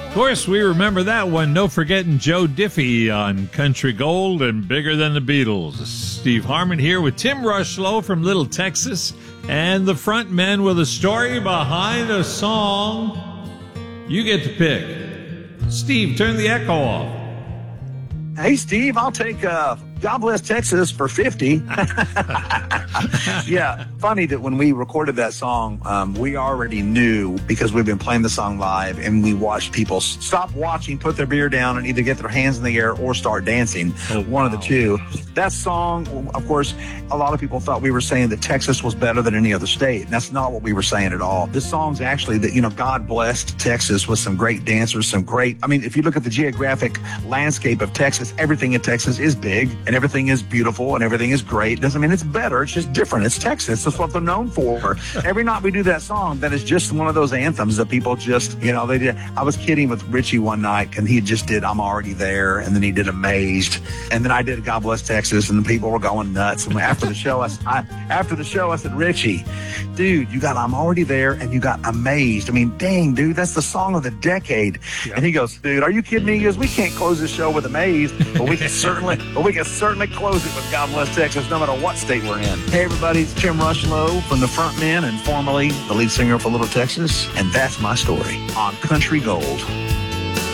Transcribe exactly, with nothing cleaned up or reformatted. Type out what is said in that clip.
Of course, we remember that one. No forgetting Joe Diffie on Country Gold and Bigger Than the Beatles. Steve Harmon here with Tim Rushlow from Little Texas and the front men with a story behind a song. You get to pick. Steve, turn the echo off. Hey, Steve, I'll take uh, God Bless Texas for fifty. Yeah, funny that when we recorded that song, um, we already knew because we've been playing the song live and we watched people stop watching, put their beer down, and either get their hands in the air or start dancing. Oh, one wow. of the two. That song, of course, a lot of people thought we were saying that Texas was better than any other state. And that's not what we were saying at all. This song's actually that, you know, God blessed Texas with some great dancers, some great, I mean, if you look at the geographic landscape of Texas, everything in Texas is big and everything is beautiful and everything is great. Doesn't mean it's better. It's just different. It's Texas. That's what they're known for. Every night we do that song, that is just one of those anthems that people just, you know, they did. I was kidding with Richie one night and he just did I'm Already There. And then he did Amazed. And then I did God Bless Texas and the people were going nuts. And after the show, I, I after the show, I said, Richie, dude, you got I'm Already There and you got Amazed. I mean, dang, dude, that's the song of the decade. Yeah. And he goes, dude, are you kidding me? He goes, we can't close this show with Amazed, but we can certainly, but we can certainly close it with God Bless Texas, no matter what state we're in. Hey, everybody, it's Tim Rushlow from the front men and formerly the lead singer for Little Texas. And that's my story on Country Gold.